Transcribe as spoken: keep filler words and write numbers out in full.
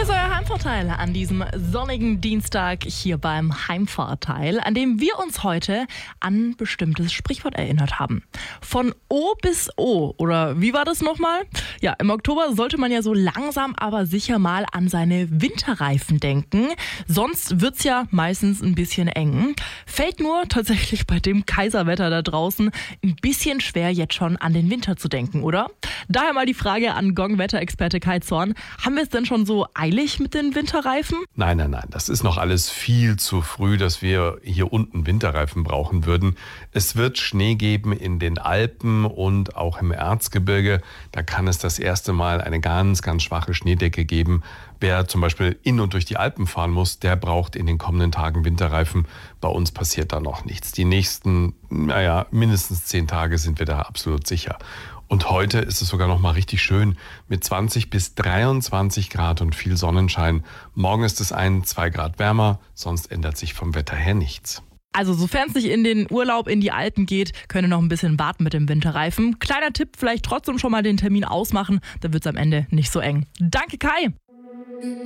ist euer Heimvorteil an diesem sonnigen Dienstag hier beim Heimvorteil, an dem wir uns heute an ein bestimmtes Sprichwort erinnert haben. Von O bis O, oder wie war das nochmal? Ja, im Oktober sollte man ja so langsam aber sicher mal an seine Winterreifen denken. Sonst wird's ja meistens ein bisschen eng. Fällt nur tatsächlich bei dem Kaiserwetter da draußen ein bisschen schwer, jetzt schon an den Winter zu denken, oder? Daher mal die Frage an Gong-Wetterexperte Kai Zorn. Haben wir es denn schon so eilig mit den Winterreifen? Nein, nein, nein, das ist noch alles viel zu früh, dass wir hier unten Winterreifen brauchen würden. Es wird Schnee geben in den Alpen und auch im Erzgebirge. Da kann es das erste Mal eine ganz, ganz schwache Schneedecke geben. Wer zum Beispiel in und durch die Alpen fahren muss, der braucht in den kommenden Tagen Winterreifen. Bei uns passiert da noch nichts. Die nächsten, naja, mindestens zehn Tage sind wir da absolut sicher. Und heute ist es sogar noch mal richtig schön mit zwanzig bis dreiundzwanzig Grad und viel Sonnenschein. Morgen ist es ein, zwei Grad wärmer, sonst ändert sich vom Wetter her nichts. Also sofern es nicht in den Urlaub in die Alpen geht, könnt ihr noch ein bisschen warten mit dem Winterreifen. Kleiner Tipp, vielleicht trotzdem schon mal den Termin ausmachen, dann wird es am Ende nicht so eng. Danke Kai!